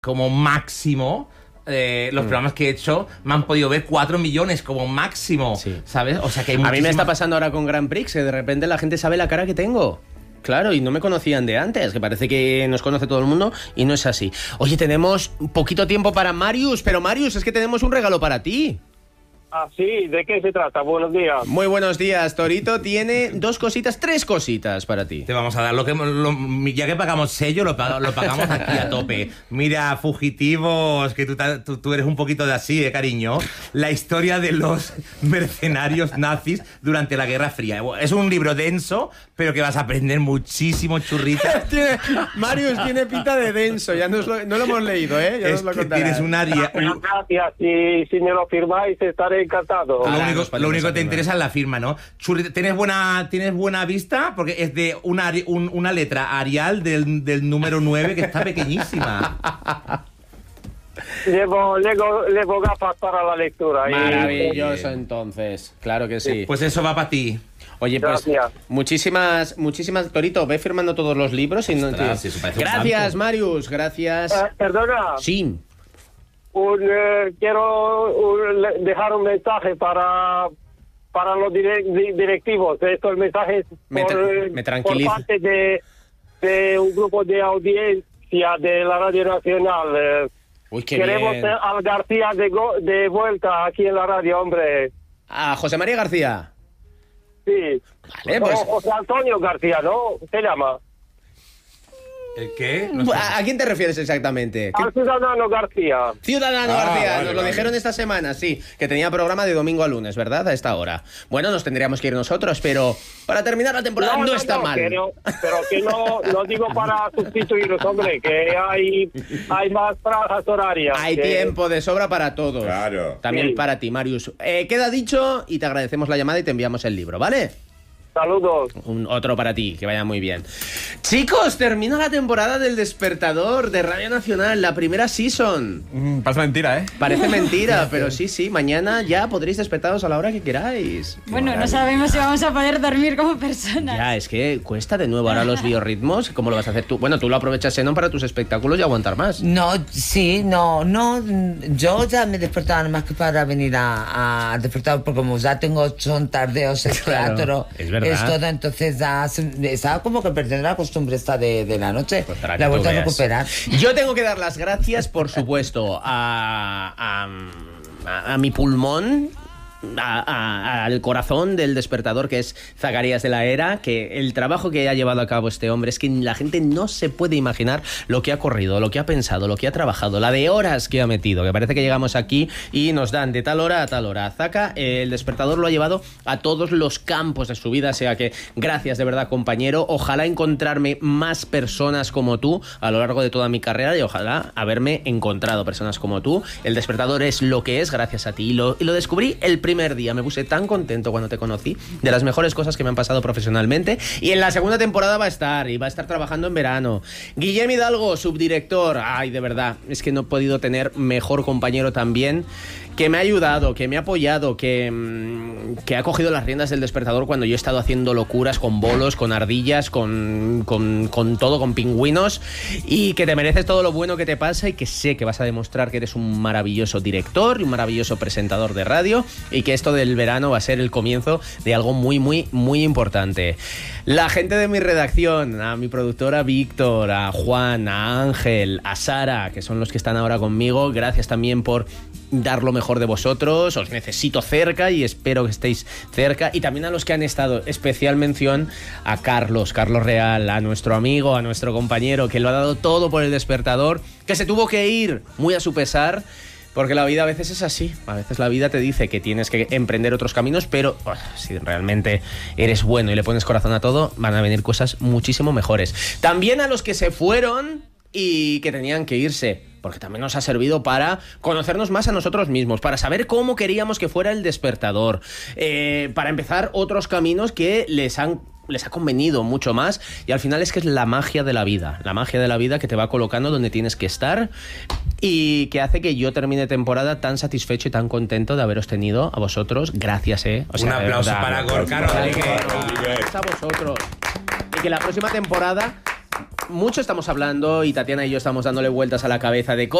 como máximo. Los programas que he hecho me han podido ver 4 millones como máximo, Sí. ¿sabes? O sea que hay A mí me muchísima- está pasando ahora con Grand Prix, que de repente la gente sabe la cara que tengo. Claro, y no me conocían de antes, que parece que nos conoce todo el mundo y no es así. Oye, tenemos un poquito tiempo para Marius, pero Marius, es que tenemos un regalo para ti. Ah, sí, ¿de qué se trata? Buenos días. Muy buenos días, Torito tiene 3 cositas para ti. Te vamos a dar ya que pagamos sello, lo pagamos aquí a tope. Mira, fugitivos, que tú eres un poquito de así, cariño. La historia de los mercenarios nazis durante la Guerra Fría. Es un libro denso, pero que vas a aprender muchísimo, churrita. Marius tiene pinta de denso, ya no lo hemos leído, ¿eh? Ya Es nos lo que contarás. tienes un área... Gracias, si me lo firmáis estaré encantado. Ah, Lo nos único ponemos que te arriba. interesa es la firma, ¿no? Churrita, ¿tienes buena vista? Porque es de una letra Arial del número 9 que está pequeñísima. Llevo gafas para la lectura. Maravilloso, entonces. Claro que sí. Pues eso va para ti. Oye, pues Gracias. muchísimas, Torito, ve firmando todos los libros. Y Ostras, sí, eso parece un Gracias, banco. Marius, gracias. Perdona, Sí. quiero dejar un mensaje para los directivos. Estos mensajes Me por tranquiliza. parte de un grupo de audiencia de la Radio Nacional. Uy, qué Queremos bien. al García de vuelta aquí en la radio, hombre. A José María García. Sí. Vale, pues... José Antonio García, ¿no? Se llama. ¿El qué? No sé. ¿A quién te refieres exactamente? ¿Qué- Al Ciudadano García. Ciudadano Ah, García, vale, nos lo vale. dijeron esta semana, sí, que tenía programa de domingo a lunes, ¿verdad? A esta hora. Bueno, nos tendríamos que ir nosotros, pero para terminar la temporada no, está mal. Pero que no digo para sustituiros, hombre, que hay más franjas horarias. Hay que- tiempo de sobra para todos. Claro. También Sí. para ti, Marius. Queda dicho y te agradecemos la llamada y te enviamos el libro, ¿vale? Saludos. Otro para ti, que vaya muy bien. Chicos, termina la temporada del Despertador de Radio Nacional, la primera season. Parece mentira, ¿eh? Parece mentira, pero sí, mañana ya podréis despertaros a la hora que queráis. Bueno, no sabemos si vamos a poder dormir como personas. Ya, es que cuesta de nuevo ahora los biorritmos. ¿Cómo lo vas a hacer tú? Bueno, tú lo aprovechas, Xenón, para tus espectáculos y aguantar más. No, sí, no, yo ya me despertaba nada más que para venir a despertar, porque como ya son tardeos en Claro, teatro, es verdad. todo, entonces ya estaba como que perdiendo la costumbre esta de la noche, Pues para que la tú vuelta a veas. recuperar. Yo tengo que dar las gracias, por supuesto, a mi pulmón, al corazón del Despertador, que es Zacarías de la Era, que el trabajo que ha llevado a cabo este hombre es que la gente no se puede imaginar lo que ha corrido, lo que ha pensado, lo que ha trabajado, la de horas que ha metido, que parece que llegamos aquí y nos dan de tal hora a tal hora. Zaca, el Despertador lo ha llevado a todos los campos de su vida, o sea que gracias de verdad, compañero. Ojalá encontrarme más personas como tú a lo largo de toda mi carrera y ojalá haberme encontrado personas como tú. El Despertador es lo que es gracias a ti y lo descubrí el primer día. Me puse tan contento cuando te conocí, de las mejores cosas que me han pasado profesionalmente, y en la segunda temporada va a estar trabajando en verano. Guillem Hidalgo, subdirector. Ay, de verdad, es que no he podido tener mejor compañero también, que me ha ayudado, que me ha apoyado, que ha cogido las riendas del Despertador cuando yo he estado haciendo locuras con bolos, con ardillas, con todo, con pingüinos, y que te mereces todo lo bueno que te pasa y que sé que vas a demostrar que eres un maravilloso director y un maravilloso presentador de radio, y que esto del verano va a ser el comienzo de algo muy, muy, muy importante. La gente de mi redacción, a mi productora Víctor, a Juan, a Ángel, a Sara, que son los que están ahora conmigo, gracias también por dar lo mejor de vosotros. Os necesito cerca y espero que estéis cerca. Y también a los que han estado, especial mención a Carlos Real, a nuestro amigo, a nuestro compañero, que lo ha dado todo por el Despertador, que se tuvo que ir muy a su pesar, porque la vida a veces es así. A veces la vida te dice que tienes que emprender otros caminos, pero si realmente eres bueno y le pones corazón a todo, van a venir cosas muchísimo mejores. También a los que se fueron y que tenían que irse, porque también nos ha servido para conocernos más a nosotros mismos, para saber cómo queríamos que fuera el Despertador, para empezar otros caminos que les ha convenido mucho más, y al final es que es la magia de la vida que te va colocando donde tienes que estar y que hace que yo termine temporada tan satisfecho y tan contento de haberos tenido a vosotros. Gracias, O sea, Un de aplauso verdad. para Gorka Rodríguez. Gracias a vosotros. Y que la próxima temporada mucho estamos hablando y Tatiana y yo estamos dándole vueltas a la cabeza de